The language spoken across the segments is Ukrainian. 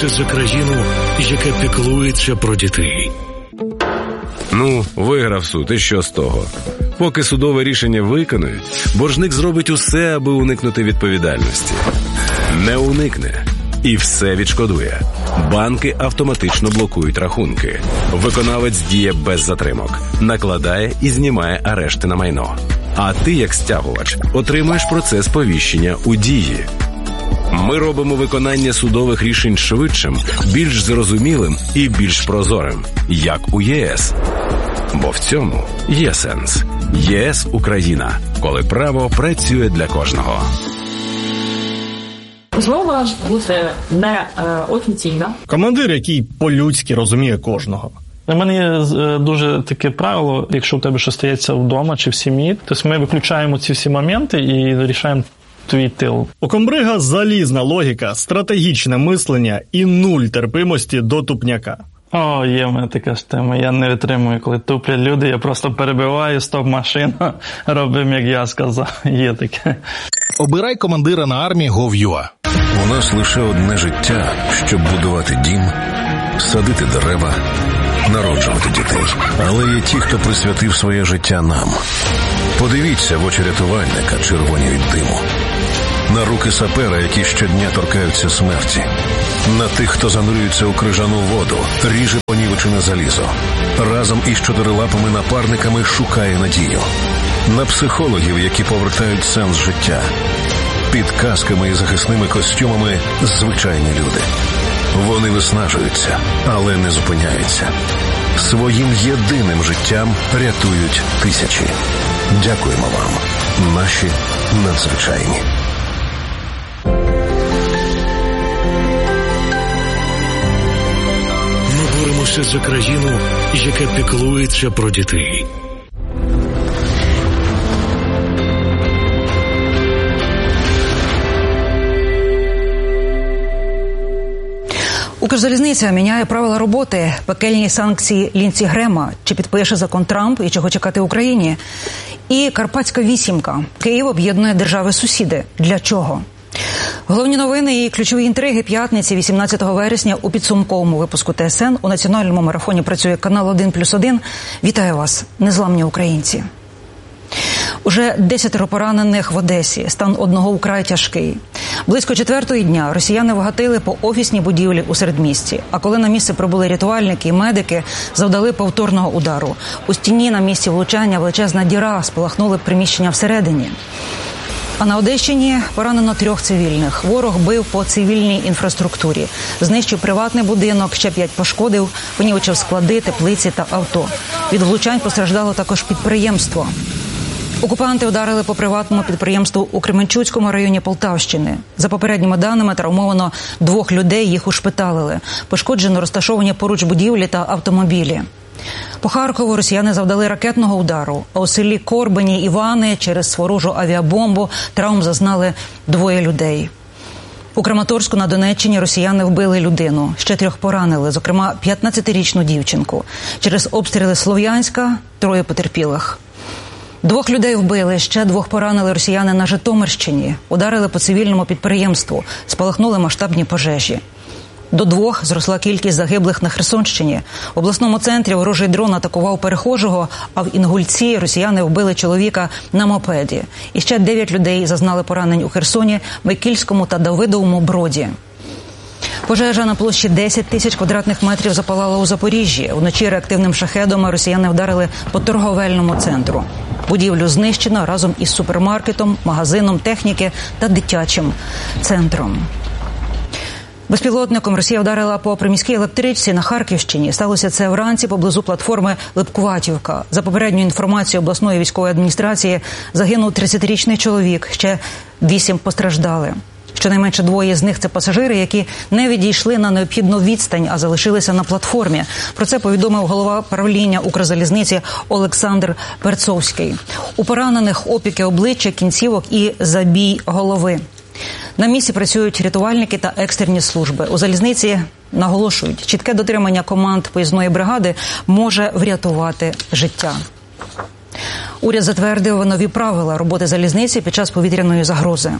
боремося за країну, яка піклується про дітей. Ну, виграв суд, і що з того? Поки судове рішення виконують, боржник зробить усе, аби уникнути відповідальності. Не уникне. І все відшкодує. Банки автоматично блокують рахунки. Виконавець діє без затримок. Накладає і знімає арешти на майно. А ти, як стягувач, отримуєш процес повіщення у дії. Ми робимо виконання судових рішень швидшим, більш зрозумілим і більш прозорим, як у ЄС. Бо в цьому є сенс. ЄС Україна. Коли право працює для кожного. Змога бути не офіційна. Командир, який по-людськи розуміє кожного. У мене є дуже таке правило, якщо у тебе щось стається вдома чи в сім'ї, то ми виключаємо ці всі моменти і вирішаємо твій тил. У комбрига залізна логіка, стратегічне мислення і нуль терпимості до тупняка. О, є в мене така ж тема. Я не витримую, коли туплять люди, я просто перебиваю, стоп машина, робимо, як я сказав. Є таке. Обирай командира на армії Gov.ua. У нас лише одне життя, щоб будувати дім, садити дерева, народжувати дітей. Але є ті, хто присвятив своє життя нам. Подивіться в очі рятувальника, червоні від диму. На руки сапера, які щодня торкаються смерті. На тих, хто занурюється у крижану воду, ріже понівечене залізо. Разом із чотирилапими напарниками шукає надію. На психологів, які повертають сенс життя. Під касками і захисними костюмами звичайні люди. Вони виснажуються, але не зупиняються. Своїм єдиним життям рятують тисячі. Дякуємо вам, наші надзвичайні. Ми боремося за країну, яка піклується про дітей. Укрзалізниця міняє правила роботи, пекельні санкції Лінці Грема, чи підпише закон Трамп і чого чекати Україні. І Карпатська вісімка. Київ об'єднує держави-сусіди. Для чого? Головні новини і ключові інтриги п'ятниці 18 вересня у підсумковому випуску ТСН. У національному марафоні працює канал 1+1. Вітаю вас, незламні українці. Уже 10 поранених в Одесі. Стан одного вкрай тяжкий. Близько 4-ї дня росіяни вгатили по офісній будівлі у середмісті. А коли на місце прибули рятувальники і медики, завдали повторного удару. У стіні на місці влучання величезна діра, спалахнули приміщення всередині. А на Одещині поранено 3 цивільних. Ворог бив по цивільній інфраструктурі. Знищив приватний будинок, ще 5 пошкодив, понівечив склади, теплиці та авто. Від влучань постраждало також підприємство. Окупанти ударили по приватному підприємству у Кременчуцькому районі Полтавщини. За попередніми даними, травмовано 2 людей, їх ушпиталили. Пошкоджено розташовані поруч будівлі та автомобілі. По Харкову росіяни завдали ракетного удару, а у селі Корбені Івани через ворожу авіабомбу травм зазнали 2 людей. У Краматорську на Донеччині росіяни вбили людину, ще 3 поранили, зокрема 15-річну дівчинку. Через обстріли Слов'янська 3 потерпілих. 2 людей вбили, ще 2 поранили росіяни на Житомирщині. Ударили по цивільному підприємству, спалахнули масштабні пожежі. До 2 зросла кількість загиблих на Херсонщині. В обласному центрі ворожий дрон атакував перехожого, а в Інгульці росіяни вбили чоловіка на мопеді. І ще 9 людей зазнали поранень у Херсоні, Майкільському та Давидовому Броді. Пожежа на площі 10 тисяч квадратних метрів запалала у Запоріжжі. Вночі реактивним шахедом росіяни вдарили по торговельному центру. Будівлю знищено разом із супермаркетом, магазином техніки та дитячим центром. Безпілотником Росія вдарила по приміській електричці на Харківщині. Сталося це вранці поблизу платформи Липкуватівка. За попередньою інформацією обласної військової адміністрації, загинув 30-річний чоловік, ще 8 постраждали. Щонайменше 2 з них – це пасажири, які не відійшли на необхідну відстань, а залишилися на платформі. Про це повідомив голова правління Укрзалізниці Олександр Перцовський. У поранених опіки обличчя, кінцівок і забій голови. На місці працюють рятувальники та екстрені служби. У залізниці наголошують, чітке дотримання команд поїзної бригади може врятувати життя. Уряд затвердив нові правила роботи залізниці під час повітряної загрози.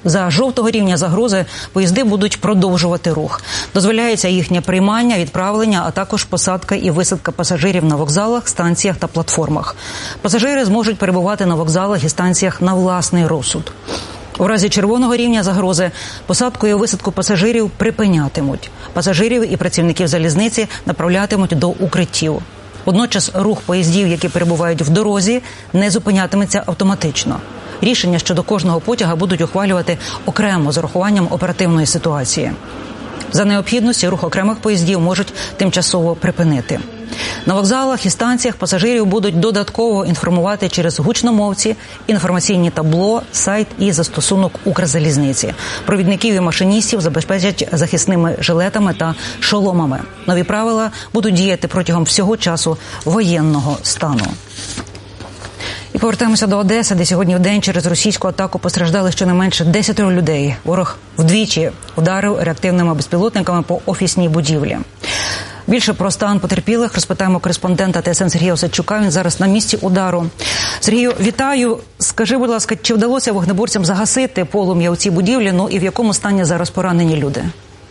За жовтого рівня загрози поїзди будуть продовжувати рух. Дозволяється їхнє приймання, відправлення, а також посадка і висадка пасажирів на вокзалах, станціях та платформах. Пасажири зможуть перебувати на вокзалах і станціях на власний розсуд. У разі червоного рівня загрози посадку і висадку пасажирів припинятимуть. Пасажирів і працівників залізниці направлятимуть до укриттів. Водночас рух поїздів, які перебувають в дорозі, не зупинятиметься автоматично. Рішення щодо кожного потяга будуть ухвалювати окремо з урахуванням оперативної ситуації. За необхідності рух окремих поїздів можуть тимчасово припинити. На вокзалах і станціях пасажирів будуть додатково інформувати через гучномовці, інформаційні табло, сайт і застосунок Укрзалізниці. Провідників і машиністів забезпечать захисними жилетами та шоломами. Нові правила будуть діяти протягом всього часу воєнного стану. І повертаємося до Одеси, де сьогодні вдень через російську атаку постраждали щонайменше 10 людей. Ворог вдвічі ударив реактивними безпілотниками по офісній будівлі. Більше про стан потерпілих розпитаємо кореспондента ТСН Сергія Осадчука. Він зараз на місці удару. Сергію, вітаю. Скажи, будь ласка, чи вдалося вогнеборцям загасити полум'я у цій будівлі? Ну і в якому стані зараз поранені люди?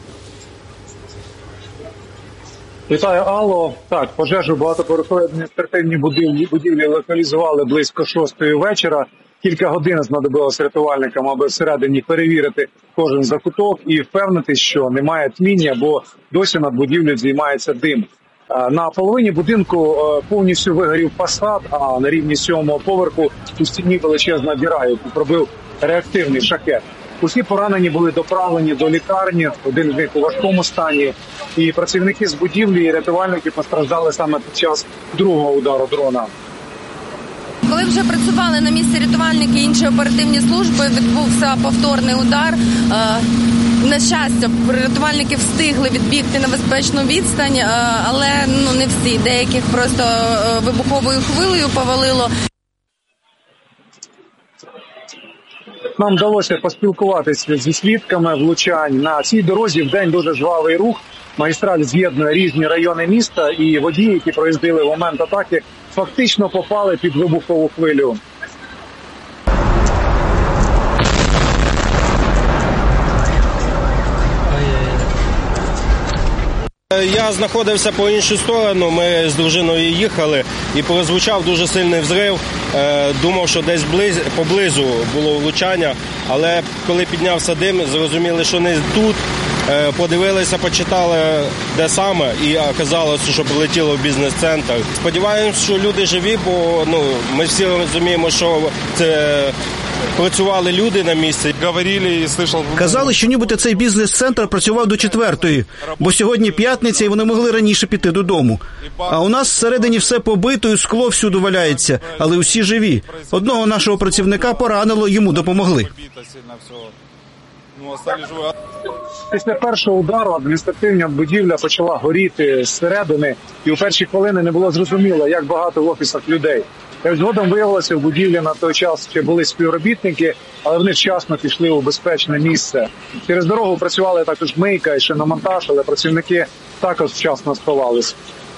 Вітаю, Алло. Так, пожежу багатоповерховій адміністративній будівлі локалізували близько 6-ї вечора. Кілька годин знадобилось рятувальникам, аби всередині перевірити кожен закуток і впевнитись, що немає тління, бо досі над будівлею здіймається дим. На половині будинку повністю вигорів фасад, а на рівні 7-го поверху у стіні величезна діра, яку пробив реактивний шахет. Усі поранені були доправлені до лікарні, один з них у важкому стані. І працівники з будівлі і рятувальники постраждали саме під час другого удару дрона. Коли вже працювали на місці рятувальники і інші оперативні служби, відбувся повторний удар. На щастя, рятувальники встигли відбігти на безпечну відстань, але не всі. Деяких просто вибуховою хвилею повалило. Нам вдалося поспілкуватися зі свідками влучань. На цій дорозі вдень дуже жвавий рух. Магістраль з'єднує різні райони міста, і водії, які проїздили в момент атаки, фактично попали під вибухову хвилю. Я знаходився по іншу сторону, ми з дружиною їхали і прозвучав дуже сильний взрив. Думав, що десь поблизу було влучання, але коли піднявся дим, зрозуміли, що не тут. Подивилися, почитали, де саме, і оказалося, що прилетіло в бізнес-центр. Сподіваємось, що люди живі, бо ми всі розуміємо, що це працювали люди на місці. Казали, що нібито цей бізнес-центр працював до 4-ї, бо сьогодні п'ятниця і вони могли раніше піти додому. А у нас всередині все побито і скло всюди валяється, але усі живі. Одного нашого працівника поранило, йому допомогли. Після першого удару адміністративна будівля почала горіти зсередини, і у перші хвилини не було зрозуміло, як багато в офісах людей. Згодом виявилося, в будівлі на той час ще були співробітники, але вони вчасно пішли у безпечне місце. Через дорогу працювали також мийка і шиномонтаж, але працівники також вчасно сховалися.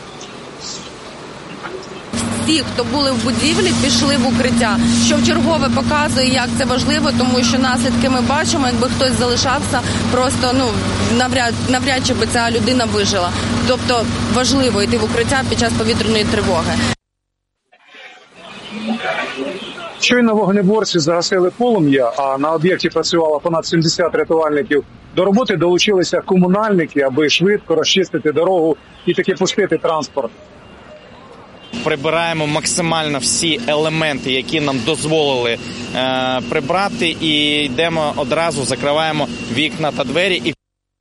Всі, хто були в будівлі, пішли в укриття, що вчергове показує, як це важливо, тому що наслідки ми бачимо, якби хтось залишався, просто навряд чи би ця людина вижила. Тобто важливо йти в укриття під час повітряної тривоги. Щойно вогнеборці загасили полум'я, а на об'єкті працювало понад 70 рятувальників. До роботи долучилися комунальники, аби швидко розчистити дорогу і таки пустити транспорт. Прибираємо максимально всі елементи, які нам дозволили прибрати, і йдемо одразу, закриваємо вікна та двері.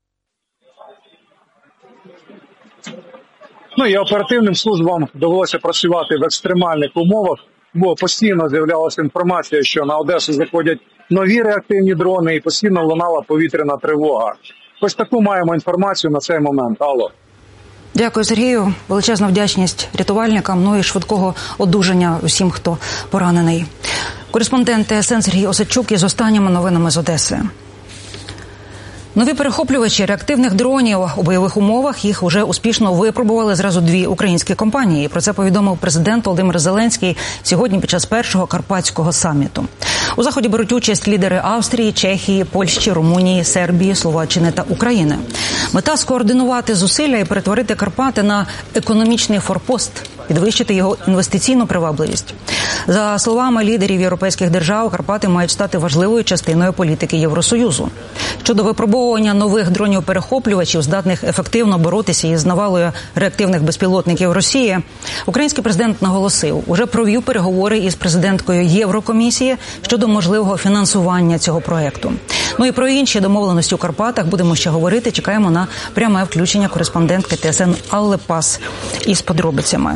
І оперативним службам довелося працювати в екстремальних умовах, бо постійно з'являлася інформація, що на Одесу заходять нові реактивні дрони і постійно лунала повітряна тривога. Ось таку маємо інформацію на цей момент. Алло. Дякую, Сергію. Величезна вдячність рятувальникам, і швидкого одужання усім, хто поранений. Кореспондент ТСН Сергій Осадчук із останніми новинами з Одеси. Нові перехоплювачі реактивних дронів у бойових умовах їх вже успішно випробували зразу 2 українські компанії. Про це повідомив президент Володимир Зеленський сьогодні під час першого Карпатського саміту. У заході беруть участь лідери Австрії, Чехії, Польщі, Румунії, Сербії, Словаччини та України. Мета – скоординувати зусилля і перетворити Карпати на економічний форпост, підвищити його інвестиційну привабливість. За словами лідерів європейських держав, Карпати мають стати важливою частиною політики Євросоюзу. Щодо випробовування нових дронів-перехоплювачів, здатних ефективно боротися із навалою реактивних безпілотників Росії, український президент наголосив, уже провів переговори із президенткою Єврокомісії щодо можливого фінансування цього проєкту. Ну і про інші домовленості у Карпатах будемо ще говорити. Чекаємо на пряме включення кореспондентки ТСН Алли Пас із подробицями.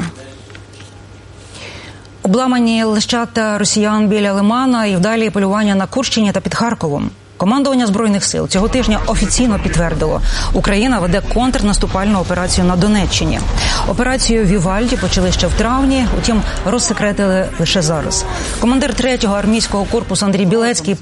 Обламані лещата росіян біля Лимана і вдалі полювання на Курщині та під Харковом. Командування Збройних сил цього тижня офіційно підтвердило, Україна веде контрнаступальну операцію на Донеччині. Операцію Вівальді почали ще в травні, утім розсекретили лише зараз. Командир 3-го армійського корпусу Андрій Білецький